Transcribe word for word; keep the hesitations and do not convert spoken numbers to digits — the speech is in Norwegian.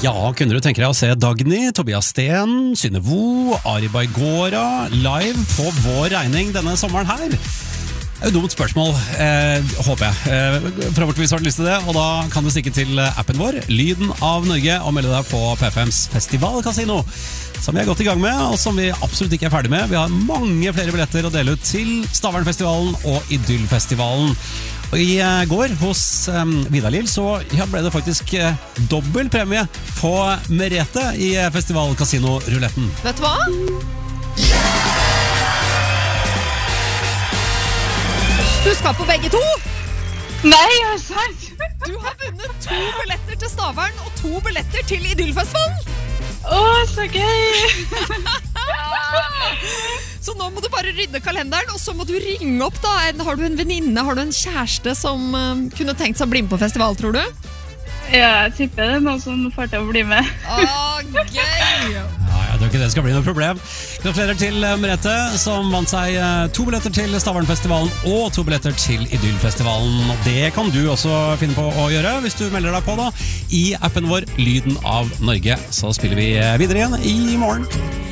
Ja, kunne du tenke deg å se Dagny, Tobias Sten, Synevo, Ari Baigora live på vår regning denne sommeren her? Det er jo dumt spørsmål, eh, håper jeg. Eh, Forhåpentligvis har du lyst til det, og da kan du stikke til appen vår, Lyden av Norge, og melde deg på P F M's Festivalkasino, som vi er godt i gang med, og som vi absolutt ikke er ferdig med. Vi har mange flere billetter å dele ut til Stavernfestivalen og Idyllfestivalen. Og i går hos um, Vidar Lill så ja, ble det faktisk uh, dobbel premie på Merete i Festivalkasino-ruletten. Vet du hva? Du skal på begge to! Nei, er det sant? Du har vunnet to billetter til Stavern og to billetter til Idyllfestivalen! Åh, så gøy! Så nå må du bare rydde kalenderen, og så må du ringe opp da. Har du en venninne, har du en kjæreste som uh, kunne tenkt seg å bli med på festival, tror du? Ja, jeg tipper det er noen som får til å bli med. Åh, gøy! Ja, jeg tror ikke det skal bli noe problem. Gratulerer til Merete, som vant seg to billetter til Stavernfestivalen og to billetter til Idyllfestivalen. Det kan du også finne på å gjøre hvis du melder deg på da i appen vår Lyden av Norge. Så spiller vi videre igjen i morgen.